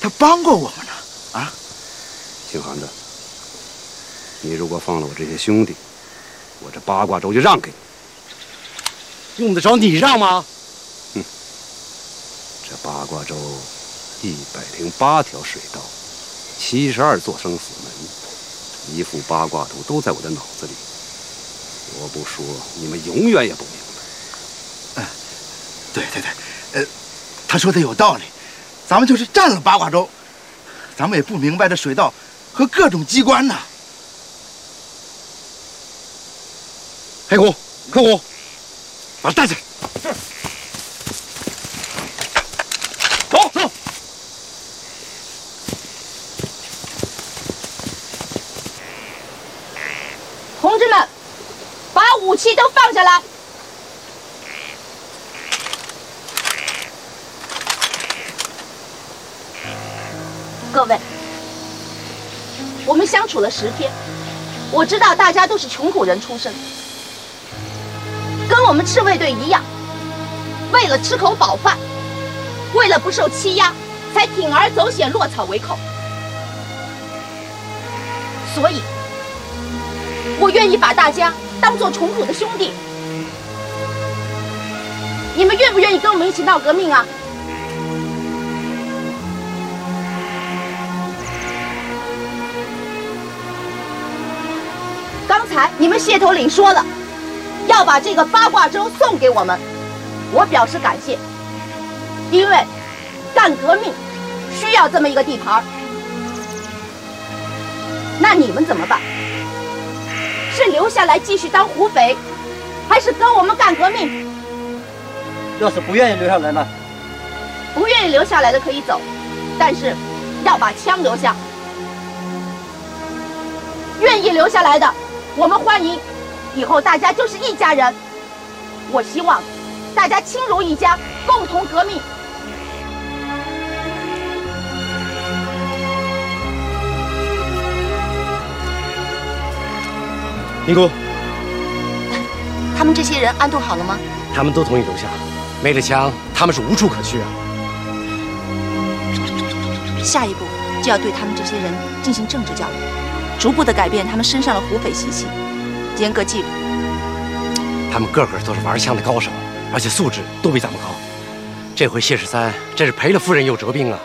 他帮过我们呢。啊， 姓韩的，你如果放了我这些兄弟，我这八卦州就让给你。 用得着你让吗？ 哼，这八卦州108条水道，72座生死门，一副八卦图都在我的脑子里。我不说，你们永远也不明白。 对，他说的有道理，咱们就是占了八卦州，咱们也不明白这水道和各种机关呐。 黑虎、柯虎，把他带去。走。 同志们，把武器都放下来。各位，我们相处了10天，我知道大家都是穷苦人出身，跟我们赤卫队一样，为了吃口饱饭，为了不受欺压，才铤而走险，落草为寇。所以，我愿意把大家当作穷苦的兄弟。你们愿不愿意跟我们一起闹革命啊？刚才你们谢头领说了，要把这个八卦州送给我们，我表示感谢，因为干革命需要这么一个地盘。那你们怎么办？是留下来继续当胡匪，还是跟我们干革命？ 要是不愿意留下来呢？ 不愿意留下来的可以走，但是要把枪留下。愿意留下来的，我们欢迎，以后大家就是一家人。我希望大家亲如一家，共同革命。 尼姑， 他们这些人安顿好了吗？ 他们都同意留下，没了枪，他们是无处可去啊。 下一步就要对他们这些人进行政治教育，逐步的改变他们身上的胡匪习气，严格纪律。 他们个个都是玩枪的高手，而且素质都比咱们高。这回谢13真是赔了夫人又折兵啊！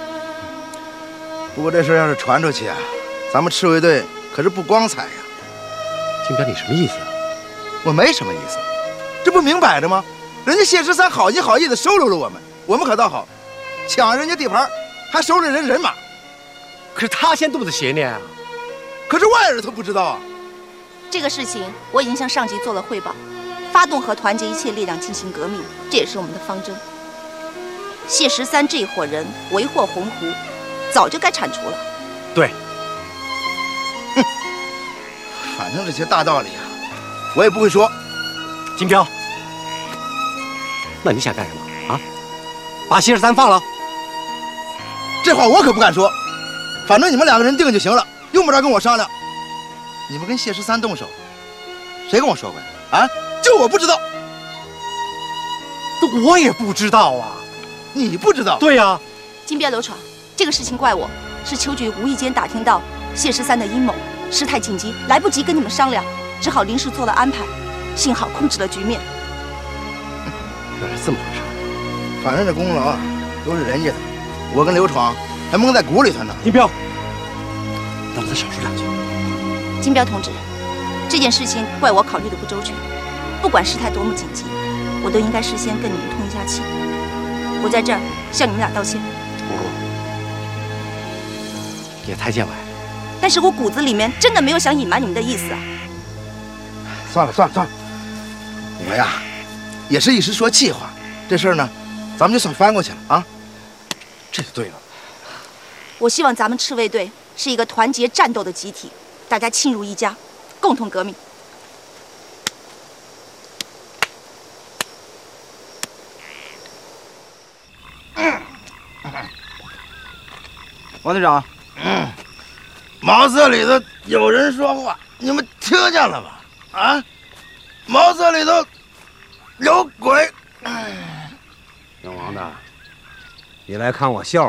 不过这事要是传出去啊，咱们赤卫队可是不光彩呀。 金彪，你什么意思啊？ 我没什么意思，这不明摆着吗？人家谢13好心好意的收留了我们，我们可倒好，抢人家地盘，还收了人马。 可是他先动的邪念啊！ 可是外人他不知道啊。 这个事情我已经向上级做了汇报，发动和团结一切力量进行革命，这也是我们的方针。谢13这一伙人为祸鸿鹄，早就该铲除了。 对。 反正这些大道理啊，我也不会说。 金彪，那你想干什么啊？把谢13放了？ 这话我可不敢说。反正你们2个人定就行了，用不着跟我商量。你们跟谢13动手，谁跟我说过呀？啊，就我不知道。 我也不知道啊。 你不知道？ 对呀。 金彪刘闯，这个事情怪我，是邱局无意间打听到谢13的阴谋。事态紧急，来不及跟你们商量，只好临时做了安排，幸好控制了局面。 原来这么回事。 反正这功劳啊，都是人家的，我跟刘闯还蒙在鼓里头呢。 金彪，让他少说2句。 金彪同志，这件事情怪我考虑的不周全，不管事态多么紧急，我都应该事先跟你们通一下气。我在这儿向你们俩道歉。 也太见外。 但是我骨子里面真的没有想隐瞒你们的意思啊。 算了，我呀，也是一时说气话。这事儿呢，咱们就算翻过去了啊。 这就对了。 我希望咱们赤卫队是一个团结战斗的集体，大家亲如一家，共同革命。 王队长， 茅舍里头有人说话，你们听见了吧？啊，茅舍里头有鬼。 姓王的，你来看我笑话。